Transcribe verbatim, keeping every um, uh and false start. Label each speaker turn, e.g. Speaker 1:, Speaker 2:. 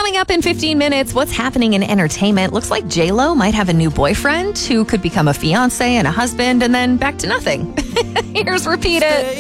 Speaker 1: Coming up in fifteen minutes, what's happening in entertainment? Looks like J-Lo might have a new boyfriend who could become a fiance and a husband and then back to nothing. Here's Repeat It.